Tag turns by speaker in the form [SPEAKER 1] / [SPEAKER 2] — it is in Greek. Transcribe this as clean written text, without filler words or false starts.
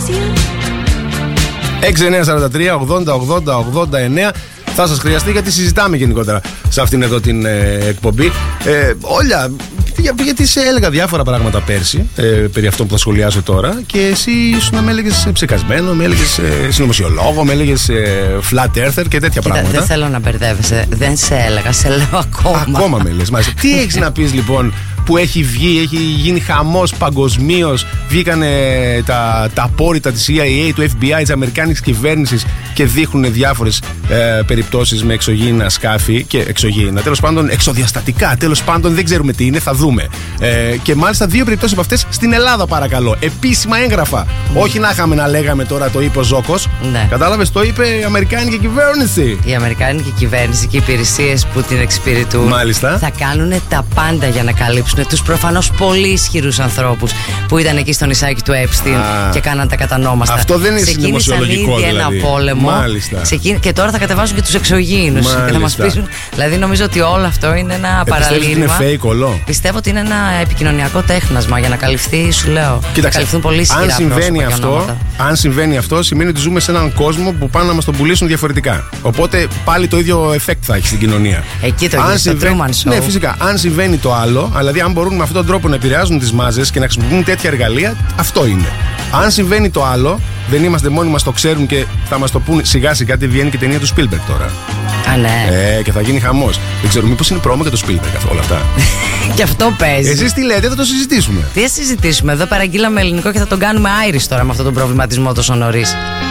[SPEAKER 1] 6-9-43-80-80-89. Θα σας χρειαστεί, γιατί συζητάμε γενικότερα σε αυτήν εδώ την εκπομπή. Όλια, γιατί σε έλεγα διάφορα πράγματα πέρσι περί αυτό που θα σχολιάσω τώρα, και εσύ ήσουν να με έλεγες ψεκασμένο, με έλεγες συνωμοσιολόγο, με έλεγες flat earther και τέτοια πράγματα.
[SPEAKER 2] Δεν θέλω να μπερδεύεσαι. Δεν σε έλεγα, σε λέω ακόμα.
[SPEAKER 1] Ακόμα με λες, μάλιστα. Τι έχεις να πεις λοιπόν που έχει βγει, έχει γίνει χαμός παγκοσμίως? Βγήκανε τα απόρριτα της CIA, του FBI, της Αμερικάνικης κυβέρνησης, και δείχνουν διάφορες περιπτώσεις με εξωγήινα σκάφη, και εξωγήινα, τέλος πάντων εξωδιαστατικά, τέλος πάντων δεν ξέρουμε τι είναι, θα δούμε. Και μάλιστα 2 περιπτώσεις από αυτές στην Ελλάδα, παρακαλώ. Επίσημα έγγραφα. Όχι να είχαμε να λέγαμε τώρα το είπε ο Ζόκος.
[SPEAKER 2] Ναι.
[SPEAKER 1] Κατάλαβες, το είπε η Αμερικάνικη κυβέρνηση.
[SPEAKER 2] Η Αμερικάνικη κυβέρνηση και οι υπηρεσίες που την εξυπηρετούν,
[SPEAKER 1] μάλιστα,
[SPEAKER 2] θα κάνουν τα πάντα για να καλύψουν τους προφανώς πολύ ισχυρούς ανθρώπους που ήταν εκεί στο νησάκι του Epstein και κάναν τα κατανόμαστα.
[SPEAKER 1] Αυτό δεν είναι συνωμοσιολογικό,
[SPEAKER 2] δηλαδή. Ένα πόλεμο.
[SPEAKER 1] Μάλιστα.
[SPEAKER 2] Και τώρα θα κατεβάσουν και τους εξωγήινους και θα μας πείσουν. Δηλαδή νομίζω ότι όλο αυτό είναι ένα παραλήρημα.
[SPEAKER 1] Πιστεύω ότι είναι fake όλο?
[SPEAKER 2] Πιστεύω ότι είναι ένα επικοινωνιακό τέχνασμα για να καλυφθεί, σου λέω.
[SPEAKER 1] Κοίταξε,
[SPEAKER 2] να καλυφθούν πολύ ισχυρά
[SPEAKER 1] αν συμβαίνει αυτό, σημαίνει ότι ζούμε σε έναν κόσμο που πάνε να μας τον πουλήσουν διαφορετικά. Οπότε πάλι το ίδιο effect θα έχει στην κοινωνία.
[SPEAKER 2] Εκεί το ίδιο, στο Truman Show.
[SPEAKER 1] Ναι, φυσικά. Αν συμβαίνει το άλλο, δηλαδή αν μπορούν με αυτόν τον τρόπο να επηρεάζουν τις μάζες και να χρησιμοποιούν τέτοια εργαλεία, αυτό είναι. Αν συμβαίνει το άλλο, δεν είμαστε μόνοι μας, το ξέρουν και θα μας το πούνε σιγά σιγά. Τι βγαίνει και η ταινία του Spielberg τώρα.
[SPEAKER 2] Α, ναι.
[SPEAKER 1] Και θα γίνει χαμός. Δεν ξέρω, μήπως είναι πρόμο για το Spielberg όλα αυτά.
[SPEAKER 2] Και αυτό παίζει.
[SPEAKER 1] Εσείς τι λέτε, θα το συζητήσουμε.
[SPEAKER 2] Τι θα συζητήσουμε? Εδώ παραγγείλαμε ελληνικό και θα τον κάνουμε Irish τώρα με αυτόν τον προβληματισμό τόσο νωρίς.